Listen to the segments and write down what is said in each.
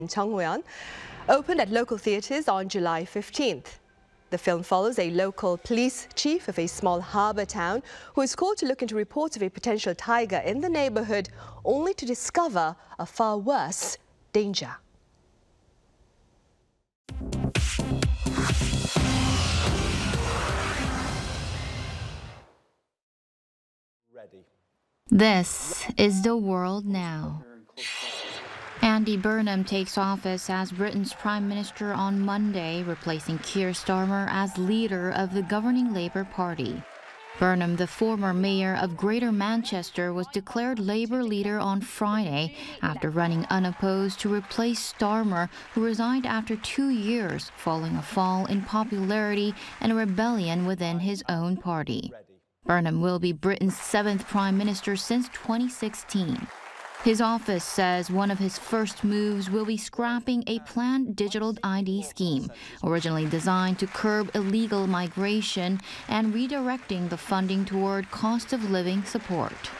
Cheongwon opened at local theatres on July 15th. The film follows a local police chief of a small harbour town who is called to look into reports of a potential tiger in the neighbourhood, only to discover a far worse danger. This is the world now. Andy Burnham takes office as Britain's Prime Minister on Monday, replacing Keir Starmer as leader of the governing Labour Party. Burnham, the former mayor of Greater Manchester, was declared Labour leader on Friday after running unopposed to replace Starmer, who resigned after 2 years following a fall in popularity and a rebellion within his own party. Burnham will be Britain's 7th Prime Minister since 2016. His office says one of his first moves will be scrapping a planned digital ID scheme, originally designed to curb illegal migration, and redirecting the funding toward cost of living support.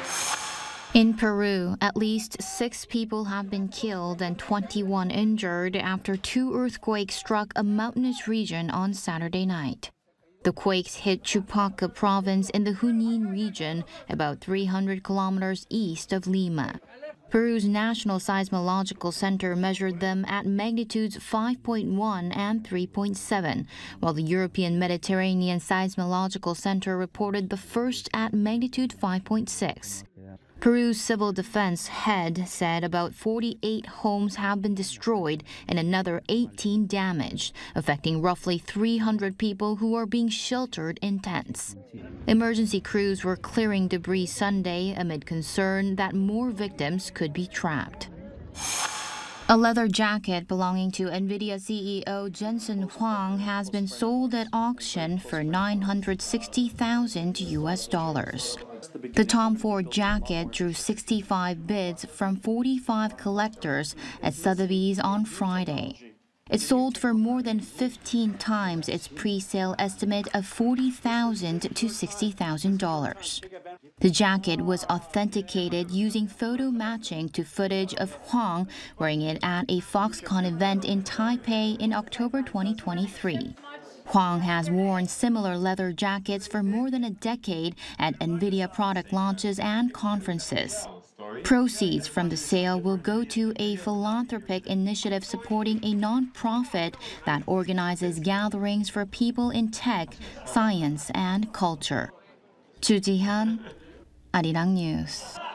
In Peru, at least 6 people have been killed and 21 injured after 2 earthquakes struck a mountainous region on Saturday night. The quakes hit Chupaca province in the Junin region, about 300 kilometers east of Lima. Peru's National Seismological Center measured them at magnitudes 5.1 and 3.7, while the European Mediterranean Seismological Center reported the first at magnitude 5.6. Peru's civil defense head said about 48 homes have been destroyed and another 18 damaged, affecting roughly 300 people who are being sheltered in tents. Emergency crews were clearing debris Sunday amid concern that more victims could be trapped. A leather jacket belonging to NVIDIA CEO Jensen Huang has been sold at auction for $960,000 US. The Tom Ford jacket drew 65 bids from 45 collectors at Sotheby's on Friday. It sold for more than 15 times its pre-sale estimate of $40,000 to $60,000. The jacket was authenticated using photo matching to footage of Huang wearing it at a Foxconn event in Taipei in October 2023. Huang has worn similar leather jackets for more than a decade at NVIDIA product launches and conferences. Proceeds from the sale will go to a philanthropic initiative supporting a non-profit that organizes gatherings for people in tech, science, and culture. Ju Ji-hyun, Arirang News.